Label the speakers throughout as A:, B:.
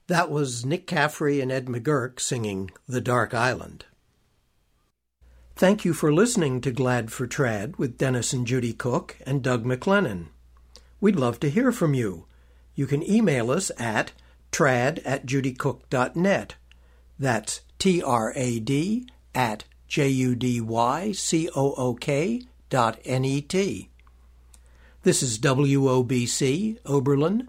A: That was Nick Caffrey and Ed McGurk singing The Dark Island. Thank you for listening to Glad for Trad with Dennis and Judy Cook and Doug McLennan. We'd love to hear from you. You can email us at trad@judycook.net. That's trad@judycook.net. This is WOBC, Oberlin,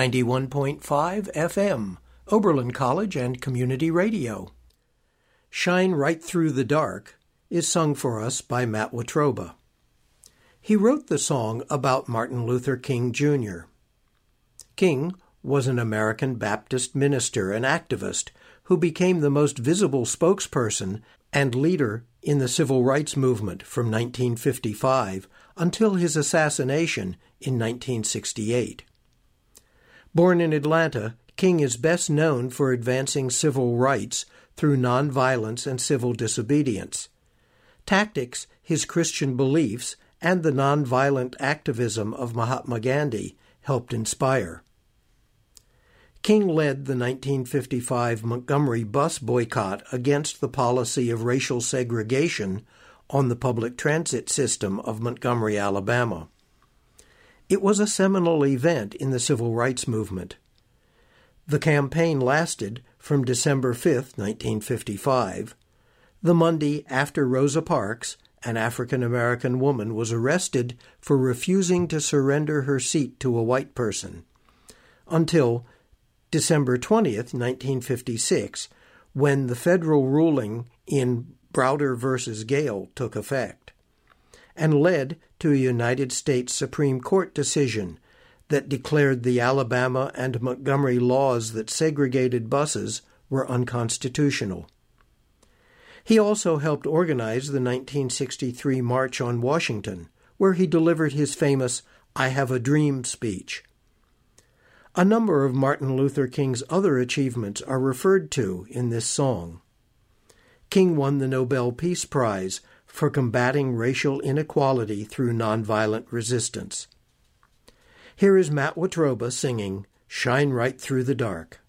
A: 91.5 FM, Oberlin College and Community Radio. Shine Right Through the Dark is sung for us by Matt Watroba. He wrote the song about Martin Luther King, Jr. King was an American Baptist minister and activist who became the most visible spokesperson and leader in the civil rights movement from 1955 until his assassination in 1968. Born in Atlanta, King is best known for advancing civil rights through nonviolence and civil disobedience. Tactics, his Christian beliefs, and the nonviolent activism of Mahatma Gandhi helped inspire. King led the 1955 Montgomery bus boycott against the policy of racial segregation on the public transit system of Montgomery, Alabama. It was a seminal event in the civil rights movement. The campaign lasted from December 5, 1955, the Monday after Rosa Parks, an African-American woman, was arrested for refusing to surrender her seat to a white person, until December 20th, 1956, when the federal ruling in Browder v. Gale took effect, and led to a United States Supreme Court decision that declared the Alabama and Montgomery laws that segregated buses were unconstitutional. He also helped organize the 1963 March on Washington, where he delivered his famous "I Have a Dream" speech. A number of Martin Luther King's other achievements are referred to in this song. King won the Nobel Peace Prize for combating racial inequality through nonviolent resistance. Here is Matt Watroba singing "Shine Right Through the Dark."